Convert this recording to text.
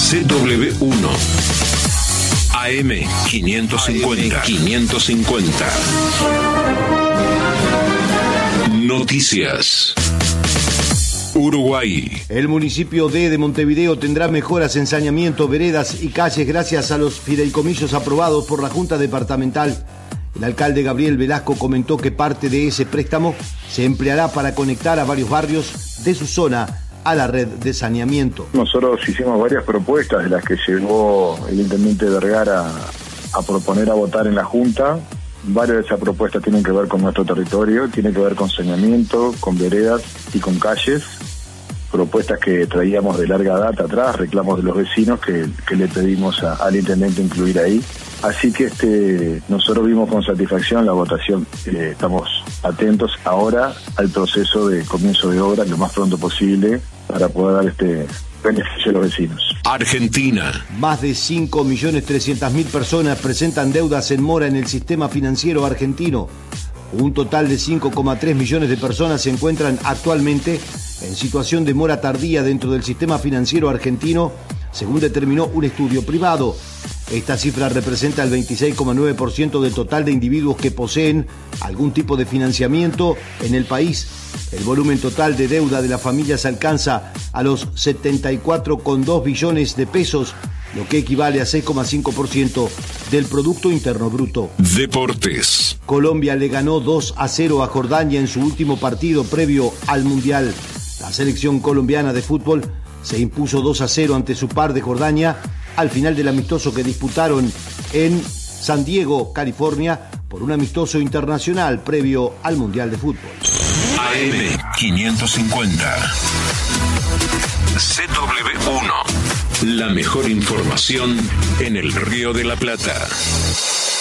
CW1 AM 550. Noticias. Uruguay. El municipio de Montevideo tendrá mejoras en saneamiento, veredas y calles gracias a los fideicomisos aprobados por la Junta Departamental. El alcalde Gabriel Velasco comentó que parte de ese préstamo se empleará para conectar a varios barrios de su zona a la red de saneamiento. Nosotros hicimos varias propuestas de las que llegó el intendente Vergara a proponer a votar en la Junta. Varias de esas propuestas tienen que ver con nuestro territorio, tienen que ver con saneamiento, con veredas y con calles. Propuestas que traíamos de larga data atrás, reclamos de los vecinos que le pedimos al intendente incluir ahí. Así que nosotros vimos con satisfacción la votación. Estamos atentos ahora al proceso de comienzo de obra lo más pronto posible para poder dar beneficio a los vecinos. Argentina. Más de 5.300.000 personas presentan deudas en mora en el sistema financiero argentino. Un total de 5,3 millones de personas se encuentran actualmente en situación de mora tardía dentro del sistema financiero argentino, según determinó un estudio privado. Esta cifra representa el 26,9% del total de individuos que poseen algún tipo de financiamiento en el país. El volumen total de deuda de las familias alcanza a los 74,2 billones de pesos, lo que equivale a 6,5% del Producto Interno Bruto. Deportes. Colombia le ganó 2-0 a Jordania en su último partido previo al Mundial. La selección colombiana de fútbol se impuso 2-0 ante su par de Jordania al final del amistoso que disputaron en San Diego, California, por un amistoso internacional previo al Mundial de Fútbol. AM 550. CW1. La mejor información en el Río de la Plata.